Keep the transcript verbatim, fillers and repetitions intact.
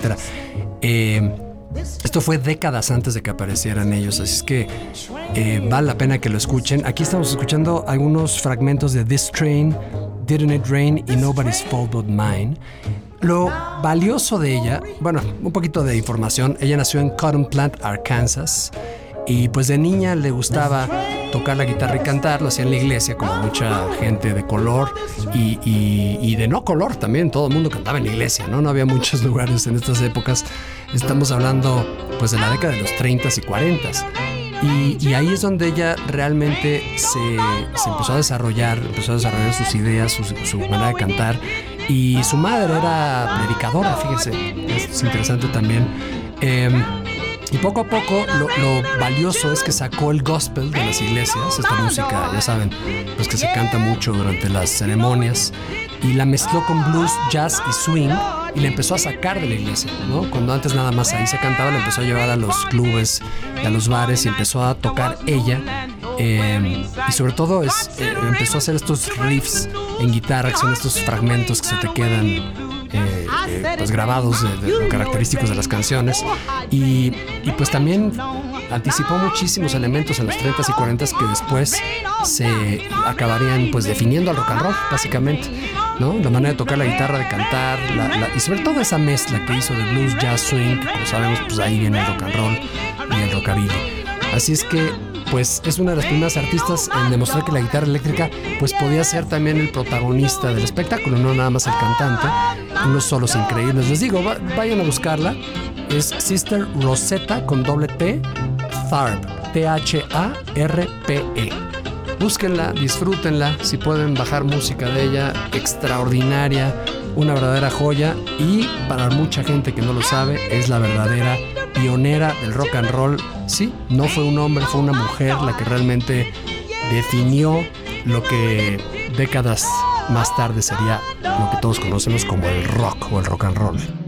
etcétera. Eh, esto fue décadas antes de que aparecieran ellos, así es que eh, vale la pena que lo escuchen. Aquí estamos escuchando algunos fragmentos de This Train, Didn't It Rain y Nobody's Fault But Mine. Lo valioso de ella, bueno, un poquito de información. Ella nació en Cotton Plant, Arkansas, y pues de niña le gustaba tocar la guitarra y cantar. Lo hacía en la iglesia, como mucha gente de color y, y, y de no color también. Todo el mundo cantaba en la iglesia, ¿no? No había muchos lugares en estas épocas. Estamos hablando pues de la década de los treintas y cuarentas. Y, y ahí es donde ella realmente se, se empezó a desarrollar, empezó a desarrollar sus ideas, su, su manera de cantar. Y su madre era predicadora, fíjense, es, es interesante también. Eh, y poco a poco lo, lo valioso es que sacó el gospel de las iglesias, esta música, ya saben, pues que se canta mucho durante las ceremonias, y la mezcló con blues, jazz y swing, y la empezó a sacar de la iglesia, ¿no? Cuando antes nada más ahí se cantaba, la empezó a llevar a los clubes y a los bares y empezó a tocar ella. Eh, y sobre todo es, eh, empezó a hacer estos riffs en guitarra, que son estos fragmentos que se te quedan eh, eh, pues grabados de, de lo característicos de las canciones. Y, y pues también anticipó muchísimos elementos en los treintas y cuarentas que después se acabarían pues definiendo al rock and roll, básicamente, ¿no? La manera de tocar la guitarra, de cantar, la, la, y sobre todo esa mezcla que hizo de blues, jazz, swing, que como sabemos, pues ahí viene el rock and roll y el rockabilly. Así es que pues es una de las primeras artistas en demostrar que la guitarra eléctrica pues podía ser también el protagonista del espectáculo, no nada más el cantante. Unos solos increíbles, les digo, va, vayan a buscarla. Es Sister Rosetta con doble T, Tharpe, T H A R P E. Búsquenla, disfrútenla, si pueden bajar música de ella, extraordinaria, una verdadera joya, y para mucha gente que no lo sabe, es la verdadera pionera del rock and roll. Sí, no fue un hombre, fue una mujer la que realmente definió lo que décadas más tarde sería lo que todos conocemos como el rock o el rock and roll.